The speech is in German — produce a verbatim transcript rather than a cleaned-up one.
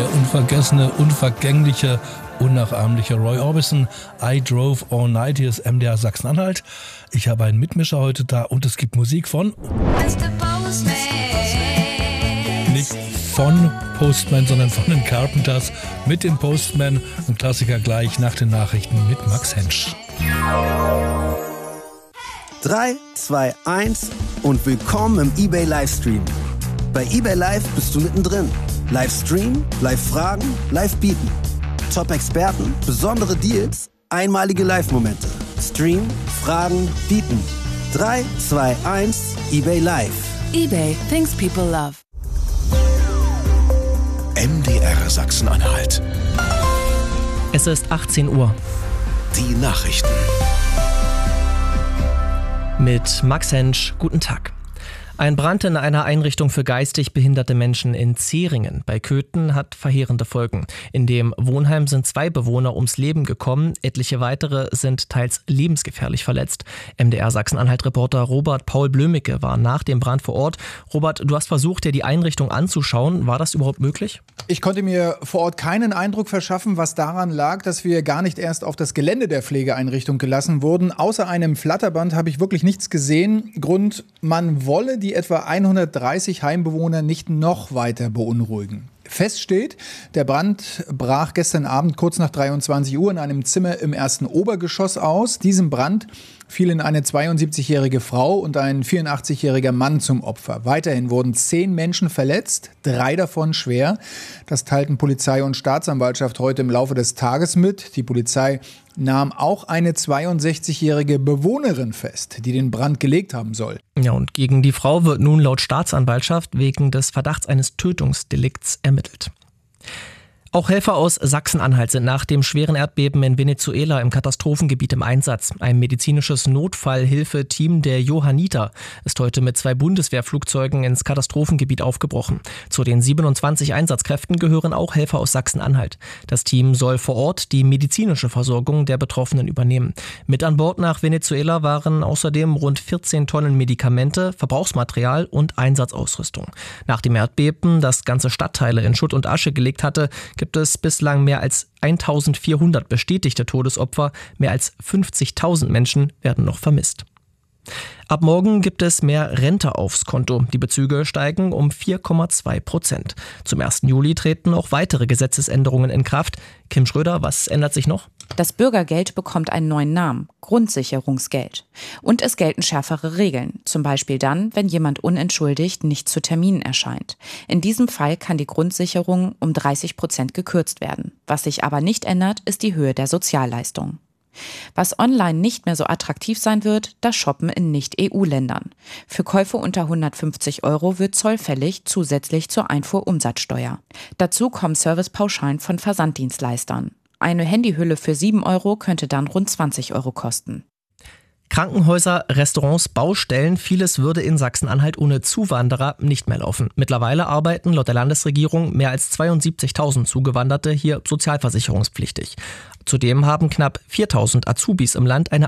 Der unvergessene, unvergängliche, unnachahmliche Roy Orbison. I Drove All Night. Hier ist M D R Sachsen-Anhalt. Ich habe einen Mitmischer heute da und es gibt Musik von... Nicht von Postman, sondern von den Carpenters mit dem Postman. Ein Klassiker gleich nach den Nachrichten mit Max Hensch. drei, zwei, eins und willkommen im eBay Livestream. Bei eBay Live bist du mittendrin. Livestream, Live-Fragen, Live-Bieten. Top-Experten, besondere Deals, einmalige Live-Momente. Stream, Fragen, Bieten. drei, zwei, eins, eBay Live. eBay, things people love. M D R Sachsen-Anhalt. Es ist achtzehn Uhr. Die Nachrichten. Mit Max Hensch, guten Tag. Ein Brand in einer Einrichtung für geistig behinderte Menschen in Zeringen bei Köthen hat verheerende Folgen. In dem Wohnheim sind zwei Bewohner ums Leben gekommen, etliche weitere sind teils lebensgefährlich verletzt. M D R Sachsen-Anhalt-Reporter Robert Paul Blömicke war nach dem Brand vor Ort. Robert, du hast versucht, dir die Einrichtung anzuschauen. War das überhaupt möglich? Ich konnte mir vor Ort keinen Eindruck verschaffen, was daran lag, dass wir gar nicht erst auf das Gelände der Pflegeeinrichtung gelassen wurden. Außer einem Flatterband habe ich wirklich nichts gesehen. Grund, man wolle die etwa hundertdreißig Heimbewohner nicht noch weiter beunruhigen. Fest steht, der Brand brach gestern Abend kurz nach dreiundzwanzig Uhr in einem Zimmer im ersten Obergeschoss aus. Diesem Brand fielen eine zweiundsiebzigjährige Frau und ein vierundachtzigjähriger Mann zum Opfer. Weiterhin wurden zehn Menschen verletzt, drei davon schwer. Das teilten Polizei und Staatsanwaltschaft heute im Laufe des Tages mit. Die Polizei nahm auch eine zweiundsechzigjährige Bewohnerin fest, die den Brand gelegt haben soll. Ja, und gegen die Frau wird nun laut Staatsanwaltschaft wegen des Verdachts eines Tötungsdelikts ermittelt. Auch Helfer aus Sachsen-Anhalt sind nach dem schweren Erdbeben in Venezuela im Katastrophengebiet im Einsatz. Ein medizinisches Notfallhilfeteam der Johanniter ist heute mit zwei Bundeswehrflugzeugen ins Katastrophengebiet aufgebrochen. Zu den siebenundzwanzig Einsatzkräften gehören auch Helfer aus Sachsen-Anhalt. Das Team soll vor Ort die medizinische Versorgung der Betroffenen übernehmen. Mit an Bord nach Venezuela waren außerdem rund vierzehn Tonnen Medikamente, Verbrauchsmaterial und Einsatzausrüstung. Nach dem Erdbeben, das ganze Stadtteile in Schutt und Asche gelegt hatte, gibt es bislang mehr als eintausendvierhundert bestätigte Todesopfer. Mehr als fünfzigtausend Menschen werden noch vermisst. Ab morgen gibt es mehr Rente aufs Konto. Die Bezüge steigen um vier Komma zwei Prozent. Zum ersten Juli treten auch weitere Gesetzesänderungen in Kraft. Kim Schröder, was ändert sich noch? Das Bürgergeld bekommt einen neuen Namen, Grundsicherungsgeld. Und es gelten schärfere Regeln, zum Beispiel dann, wenn jemand unentschuldigt nicht zu Terminen erscheint. In diesem Fall kann die Grundsicherung um dreißig Prozent gekürzt werden. Was sich aber nicht ändert, ist die Höhe der Sozialleistung. Was online nicht mehr so attraktiv sein wird, das Shoppen in Nicht-E U-Ländern. Für Käufe unter hundertfünfzig Euro wird Zoll fällig, zusätzlich zur Einfuhrumsatzsteuer. Dazu kommen Servicepauschalen von Versanddienstleistern. Eine Handyhülle für sieben Euro könnte dann rund zwanzig Euro kosten. Krankenhäuser, Restaurants, Baustellen, vieles würde in Sachsen-Anhalt ohne Zuwanderer nicht mehr laufen. Mittlerweile arbeiten laut der Landesregierung mehr als zweiundsiebzigtausend Zugewanderte hier sozialversicherungspflichtig. Zudem haben knapp viertausend Azubis im Land eine